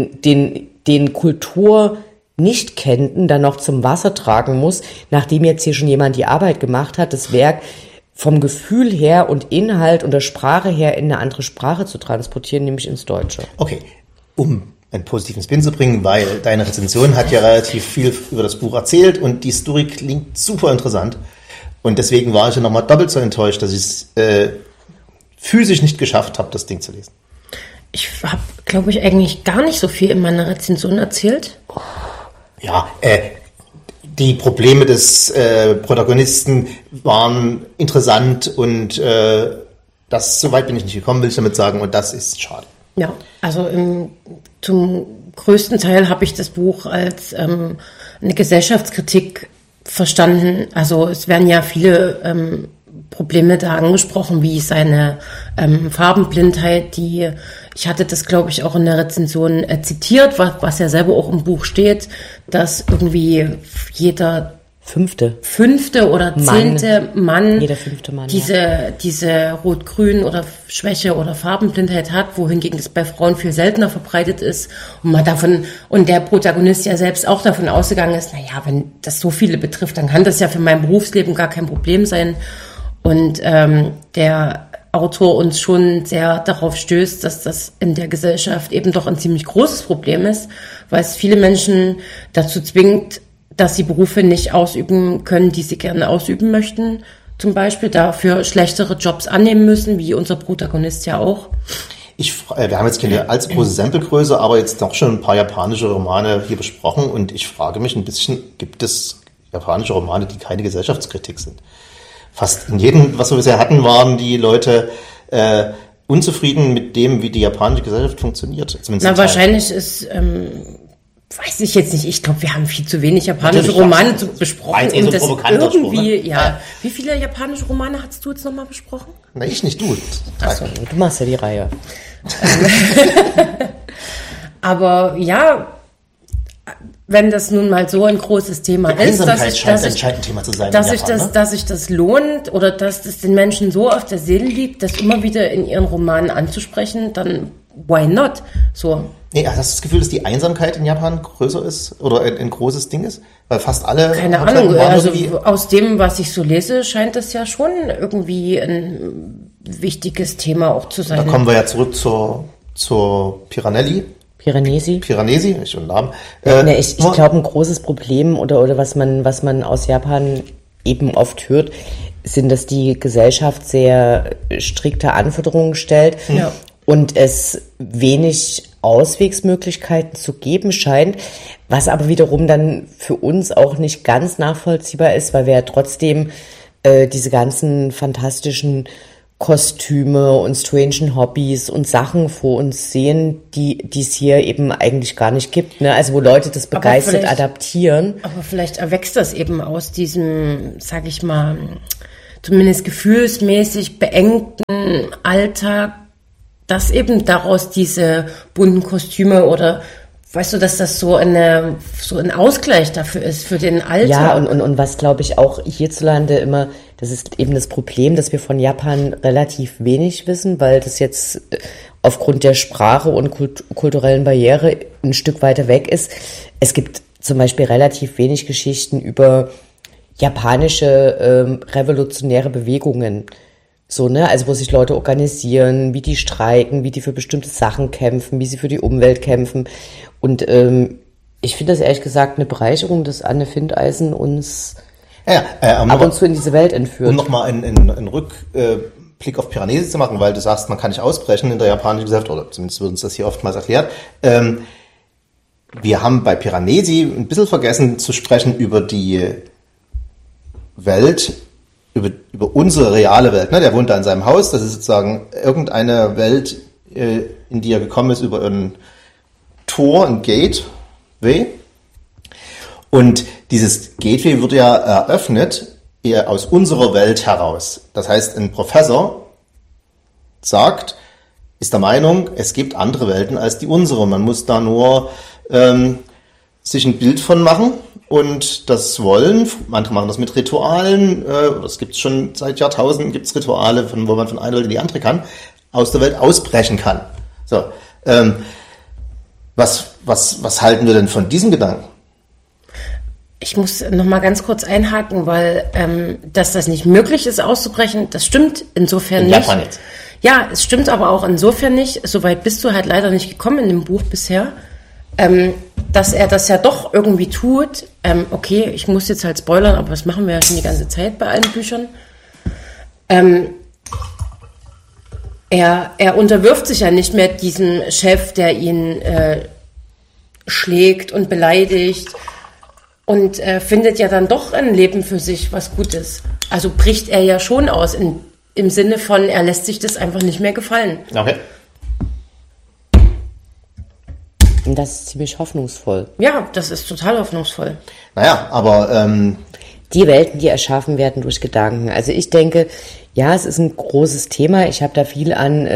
den Kultur-Nicht-Kennenden dann noch zum Wasser tragen muss, nachdem jetzt hier schon jemand die Arbeit gemacht hat, das Werk vom Gefühl her und Inhalt und der Sprache her in eine andere Sprache zu transportieren, nämlich ins Deutsche. Okay, um einen positiven Spin zu bringen, weil deine Rezension hat ja relativ viel über das Buch erzählt und die Story klingt super interessant. Und deswegen war ich ja nochmal doppelt so enttäuscht, dass ich es physisch nicht geschafft habe, das Ding zu lesen. Ich habe, glaube ich, eigentlich gar nicht so viel in meiner Rezension erzählt. Ja, die Probleme des Protagonisten waren interessant und so weit bin ich nicht gekommen, will ich damit sagen, und das ist schade. Ja, also zum größten Teil habe ich das Buch als eine Gesellschaftskritik verstanden. Also es werden ja viele Probleme da angesprochen, wie seine Farbenblindheit, ich hatte das, glaube ich, auch in der Rezension zitiert, was ja selber auch im Buch steht, dass irgendwie jeder fünfte oder zehnte Mann jeder fünfte Mann, diese Rot-Grün oder Schwäche oder Farbenblindheit hat, wohingegen das bei Frauen viel seltener verbreitet ist und der Protagonist ja selbst auch davon ausgegangen ist, naja, wenn das so viele betrifft, dann kann das ja für mein Berufsleben gar kein Problem sein. Und der Autor uns schon sehr darauf stößt, dass das in der Gesellschaft eben doch ein ziemlich großes Problem ist, weil es viele Menschen dazu zwingt, dass sie Berufe nicht ausüben können, die sie gerne ausüben möchten. Zum Beispiel dafür schlechtere Jobs annehmen müssen, wie unser Protagonist ja auch. Wir haben jetzt keine allzu große Samplegröße, aber jetzt noch schon ein paar japanische Romane hier besprochen und ich frage mich ein bisschen, gibt es japanische Romane, die keine Gesellschaftskritik sind? Fast in jedem, was wir bisher hatten, waren die Leute unzufrieden mit dem, wie die japanische Gesellschaft funktioniert. Wahrscheinlich ist... weiß ich jetzt nicht. Ich glaube, wir haben viel zu wenig japanische Romane besprochen. Um das irgendwie, ja. Wie viele japanische Romane hast du jetzt nochmal besprochen? Na, ich nicht, du. Achso, du machst ja die Reihe. Aber ja, wenn das nun mal so ein großes Thema ist, dass sich das lohnt oder dass das den Menschen so auf der Seele liegt, das immer wieder in ihren Romanen anzusprechen, dann why not? So. Nee, hast du das Gefühl, dass die Einsamkeit in Japan größer ist oder ein großes Ding ist? Weil fast alle... Keine Ahnung, also aus dem, was ich so lese, scheint das ja schon irgendwie ein wichtiges Thema auch zu sein. Da kommen wir ja zurück zur Piranesi, ich den Namen. Ich glaube, ein großes Problem oder was man aus Japan eben oft hört, sind, dass die Gesellschaft sehr strikte Anforderungen stellt. Ja. Und es wenig Auswegsmöglichkeiten zu geben scheint, was aber wiederum dann für uns auch nicht ganz nachvollziehbar ist, weil wir ja trotzdem diese ganzen fantastischen Kostüme und strangen Hobbys und Sachen vor uns sehen, die es hier eben eigentlich gar nicht gibt. Ne? Also wo Leute das begeistert adaptieren. Aber vielleicht erwächst das eben aus diesem, sag ich mal, zumindest gefühlsmäßig beengten Alltag, dass eben daraus diese bunten Kostüme oder weißt du, dass das so ein Ausgleich dafür ist, für den Alltag? Ja, und was, glaube ich, auch hierzulande immer, das ist eben das Problem, dass wir von Japan relativ wenig wissen, weil das jetzt aufgrund der Sprache und kulturellen Barriere ein Stück weiter weg ist. Es gibt zum Beispiel relativ wenig Geschichten über japanische revolutionäre Bewegungen. So, ne, also wo sich Leute organisieren, wie die streiken, wie die für bestimmte Sachen kämpfen, wie sie für die Umwelt kämpfen. Und ich finde das ehrlich gesagt eine Bereicherung, dass Anne Findeisen uns ab und zu in diese Welt entführt. Um nochmal einen Rückblick auf Piranesi zu machen, weil du sagst, man kann nicht ausbrechen in der japanischen Gesellschaft, oder zumindest wird uns das hier oftmals erklärt. Wir haben bei Piranesi ein bisschen vergessen zu sprechen über die Welt, über unsere reale Welt. Ne? Der wohnt da in seinem Haus, das ist sozusagen irgendeine Welt, in die er gekommen ist über ein Tor, ein Gateway. Und dieses Gateway wird ja eröffnet eher aus unserer Welt heraus. Das heißt, ein Professor ist der Meinung, es gibt andere Welten als die unsere. Man muss da nur sich ein Bild von machen und das wollen. Manche machen das mit Ritualen. Das gibt es schon seit Jahrtausenden, gibt es Rituale, wo man von einer Welt in die andere kann, aus der Welt ausbrechen kann. So, was halten wir denn von diesem Gedanken? Ich muss noch mal ganz kurz einhaken, weil dass das nicht möglich ist, auszubrechen, das stimmt insofern nicht. Japan jetzt. Ja, es stimmt aber auch insofern nicht. Soweit bist du halt leider nicht gekommen in dem Buch bisher, dass er das ja doch irgendwie tut. Okay, ich muss jetzt halt spoilern, aber das machen wir ja schon die ganze Zeit bei allen Büchern. Er unterwirft sich ja nicht mehr diesem Chef, der ihn schlägt und beleidigt. Und findet ja dann doch ein Leben für sich, was gut ist. Also bricht er ja schon aus, im Sinne von, er lässt sich das einfach nicht mehr gefallen. Okay. Und das ist ziemlich hoffnungsvoll. Ja, das ist total hoffnungsvoll. Naja, aber die Welten, die erschaffen werden durch Gedanken. Also ich denke, ja, es ist ein großes Thema. Ich habe da viel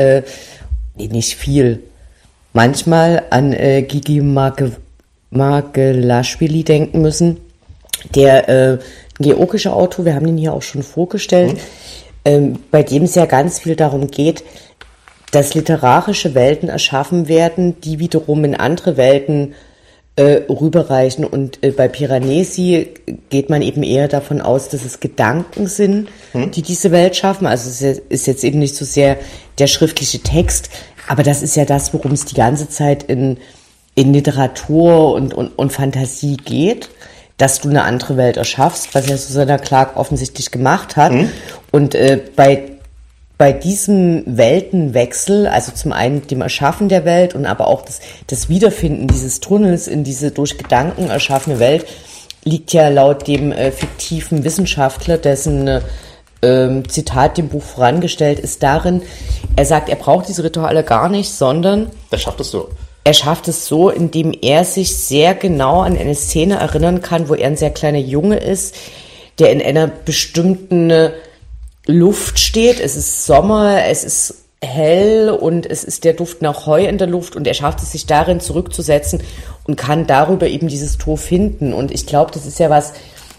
nicht viel, manchmal an Gigi Margvelashvili denken müssen, der georgische Autor, wir haben ihn hier auch schon vorgestellt, bei dem es ja ganz viel darum geht, dass literarische Welten erschaffen werden, die wiederum in andere Welten rüberreichen. Und bei Piranesi geht man eben eher davon aus, dass es Gedanken sind, die diese Welt schaffen. Also es ist jetzt eben nicht so sehr der schriftliche Text, aber das ist ja das, worum es die ganze Zeit in Literatur und Fantasie geht, dass du eine andere Welt erschaffst, was ja Susanna Clarke offensichtlich gemacht hat. Und bei diesem Weltenwechsel, also zum einen dem Erschaffen der Welt und aber auch das Wiederfinden dieses Tunnels in diese durch Gedanken erschaffene Welt, liegt ja laut dem fiktiven Wissenschaftler, dessen Zitat dem Buch vorangestellt ist, darin, er sagt, er braucht diese Rituale gar nicht, sondern er schafft es so. Er schafft es so, indem er sich sehr genau an eine Szene erinnern kann, wo er ein sehr kleiner Junge ist, der in einer bestimmten Luft steht. Es ist Sommer, es ist hell und es ist der Duft nach Heu in der Luft und er schafft es, sich darin zurückzusetzen und kann darüber eben dieses Tor finden. Und ich glaube, das ist ja was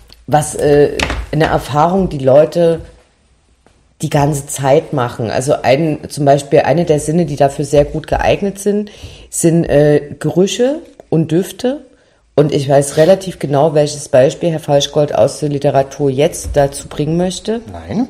eine Erfahrung, die Leute die ganze Zeit machen. Also zum Beispiel eine der Sinne, die dafür sehr gut geeignet sind Gerüche und Düfte. Und ich weiß relativ genau, welches Beispiel Herr Falschgold aus der Literatur jetzt dazu bringen möchte. Nein.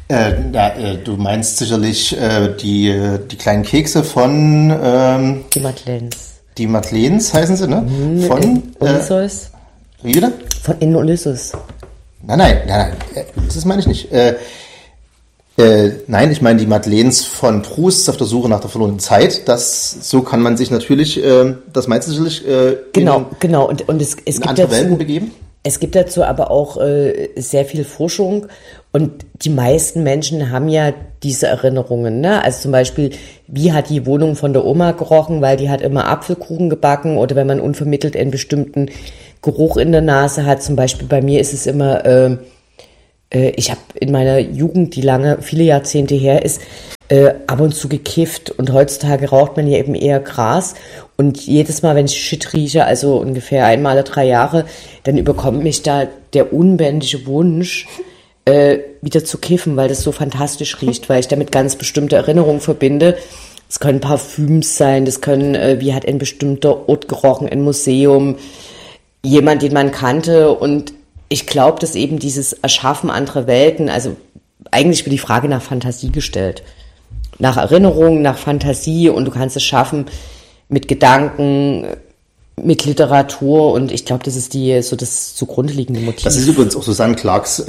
Du meinst sicherlich die kleinen Kekse von... die Madeleines. Die Madeleines heißen sie, ne? Von Ulysses. Wie bitte? Von in Ulysses. Nein. Das meine ich nicht. Nein, ich meine die Madeleines von Proust auf der Suche nach der verlorenen Zeit. So kann man sich natürlich, das meinst du sicherlich, genau. Und es gibt andere Welten begeben? Es gibt dazu aber auch sehr viel Forschung und die meisten Menschen haben ja diese Erinnerungen, ne? Also zum Beispiel, wie hat die Wohnung von der Oma gerochen, weil die hat immer Apfelkuchen gebacken, oder wenn man unvermittelt einen bestimmten Geruch in der Nase hat. Zum Beispiel bei mir ist es immer, ich habe in meiner Jugend, die viele Jahrzehnte her ist, ab und zu gekifft, und heutzutage raucht man ja eben eher Gras, und jedes Mal, wenn ich Shit rieche, also ungefähr einmal alle 3 Jahre, dann überkommt mich da der unbändige Wunsch, wieder zu kiffen, weil das so fantastisch riecht, weil ich damit ganz bestimmte Erinnerungen verbinde. Es können Parfüms sein, das können, wie hat ein bestimmter Ort gerochen, ein Museum, jemand, den man kannte, und ich glaube, dass eben dieses Erschaffen anderer Welten, also eigentlich wird die Frage nach Fantasie gestellt. Nach Erinnerung, nach Fantasie, und du kannst es schaffen mit Gedanken, mit Literatur, und ich glaube, das ist das zugrunde liegende Motiv. Das ist übrigens auch Susanne Clarks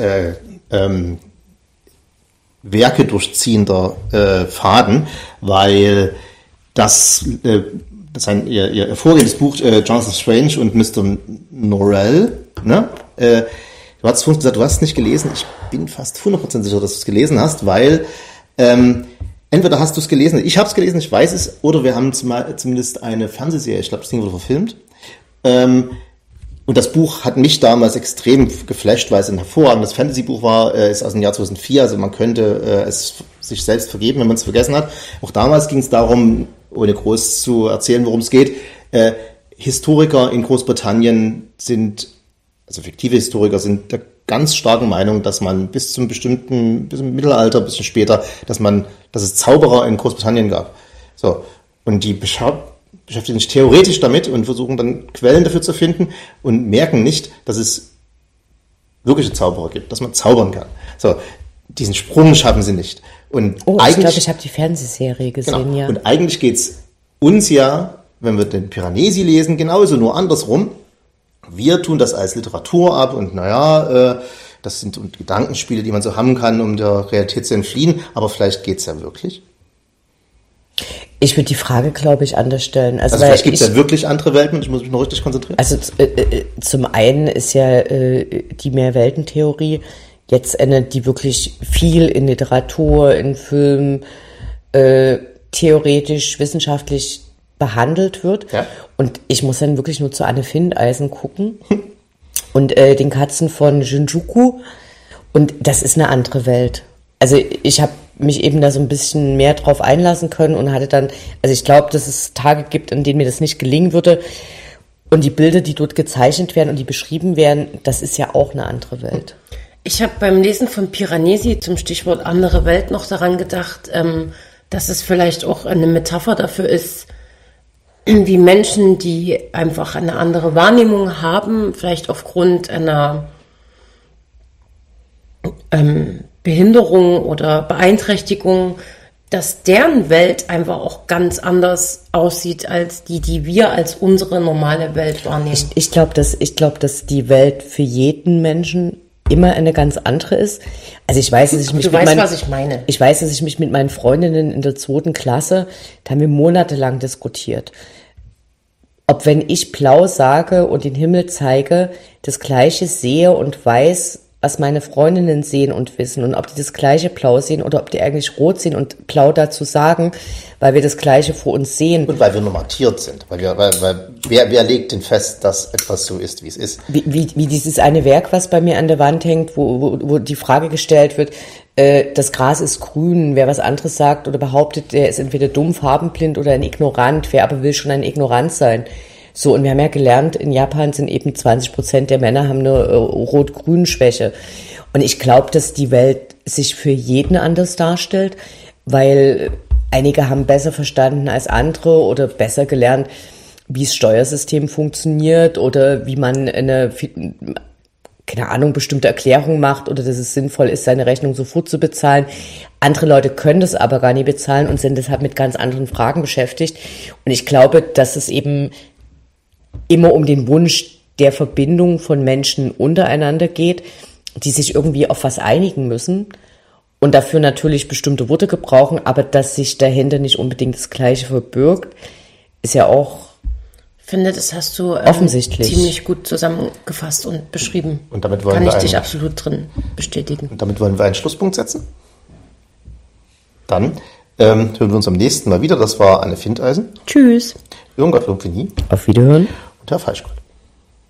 Werke durchziehender Faden, weil ihr vorgängiges Buch Jonathan Strange und Mr. Norrell, ne? Du hast vorhin gesagt, du hast es nicht gelesen. Ich bin fast 100% sicher, dass du es gelesen hast, weil entweder hast du es gelesen, ich habe es gelesen, ich weiß es, oder wir haben zumindest eine Fernsehserie, ich glaube, das Ding wurde verfilmt. Und das Buch hat mich damals extrem geflasht, weil es ein hervorragendes Fantasy-Buch war, ist aus dem Jahr 2004, also man könnte es sich selbst vergeben, wenn man es vergessen hat. Auch damals ging es darum, ohne groß zu erzählen, worum es geht, Historiker in Großbritannien also fiktive Historiker sind der ganz starken Meinung, dass man bis zum Mittelalter, ein bisschen später, dass es Zauberer in Großbritannien gab. So. Und die beschäftigen sich theoretisch damit und versuchen dann Quellen dafür zu finden und merken nicht, dass es wirkliche Zauberer gibt, dass man zaubern kann. So. Diesen Sprung schaffen sie nicht. Und ich glaube, ich habe die Fernsehserie gesehen, genau. Ja. Und eigentlich geht's uns ja, wenn wir den Piranesi lesen, genauso, nur andersrum. Wir tun das als Literatur ab und das sind Gedankenspiele, die man so haben kann, um der Realität zu entfliehen, aber vielleicht geht's ja wirklich. Ich würde die Frage, glaube ich, anders stellen. Also vielleicht gibt es ja wirklich andere Welten und ich muss mich noch richtig konzentrieren. Also zum einen ist ja die Mehrweltentheorie jetzt eine, die wirklich viel in Literatur, in Film, theoretisch, wissenschaftlich behandelt wird. Ja. Und ich muss dann wirklich nur zu Anne Findeisen gucken und den Katzen von Shinjuku. Und das ist eine andere Welt. Also ich habe mich eben da so ein bisschen mehr drauf einlassen können und hatte dann, also ich glaube, dass es Tage gibt, in denen mir das nicht gelingen würde. Und die Bilder, die dort gezeichnet werden und die beschrieben werden, das ist ja auch eine andere Welt. Ich habe beim Lesen von Piranesi zum Stichwort andere Welt noch daran gedacht, dass es vielleicht auch eine Metapher dafür ist, wie Menschen, die einfach eine andere Wahrnehmung haben, vielleicht aufgrund einer Behinderung oder Beeinträchtigung, dass deren Welt einfach auch ganz anders aussieht als die wir als unsere normale Welt wahrnehmen. Ich glaube, dass die Welt für jeden Menschen immer eine ganz andere ist. Also ich weiß, dass ich mich was ich meine. Ich weiß, dass ich mich mit meinen Freundinnen in der 2. Klasse, da haben wir monatelang diskutiert, ob, wenn ich blau sage und den Himmel zeige, das Gleiche sehe und weiß, was meine Freundinnen sehen und wissen, und ob die das Gleiche blau sehen oder ob die eigentlich rot sehen und blau dazu sagen, weil wir das Gleiche vor uns sehen. Und weil wir normatiert sind. Weil wer legt denn fest, dass etwas so ist, wie es ist? Wie dieses eine Werk, was bei mir an der Wand hängt, wo die Frage gestellt wird, das Gras ist grün, wer was anderes sagt oder behauptet, der ist entweder dumm, farbenblind oder ein Ignorant, wer aber will schon ein Ignorant sein. So, und wir haben ja gelernt, in Japan sind eben 20% der Männer haben eine Rot-Grün-Schwäche. Und ich glaube, dass die Welt sich für jeden anders darstellt, weil einige haben besser verstanden als andere oder besser gelernt, wie das Steuersystem funktioniert oder wie man bestimmte Erklärungen macht oder dass es sinnvoll ist, seine Rechnung sofort zu bezahlen. Andere Leute können das aber gar nicht bezahlen und sind deshalb mit ganz anderen Fragen beschäftigt. Und ich glaube, dass es eben immer um den Wunsch der Verbindung von Menschen untereinander geht, die sich irgendwie auf was einigen müssen und dafür natürlich bestimmte Worte gebrauchen, aber dass sich dahinter nicht unbedingt das Gleiche verbirgt, ist ja auch finde, das hast du offensichtlich ziemlich gut zusammengefasst und beschrieben. Und damit wollen Kann wir ich dich absolut drin bestätigen. Und damit wollen wir einen Schlusspunkt setzen. Dann hören wir uns am nächsten Mal wieder. Das war Anne Findeisen. Tschüss. Irmgard Lumpini. Auf Wiederhören. Und Herr Fleischgold.